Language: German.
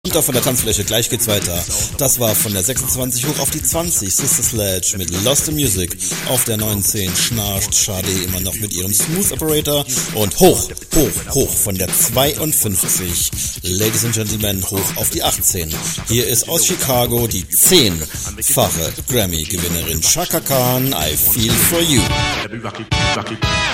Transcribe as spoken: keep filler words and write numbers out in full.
Runter von der Tanzfläche, gleich geht's weiter. Das war von der sechsundzwanzig hoch auf die zwanzig, Sister Sledge mit Lost in Music. Auf der neunzehn schnarcht Sade immer noch mit ihrem Smooth Operator. Und hoch, hoch, hoch von der zweiundfünfzig, Ladies and Gentlemen, hoch auf die achtzehn. Hier ist aus Chicago die zehnfache Grammy-Gewinnerin Chaka Khan, I Feel For You.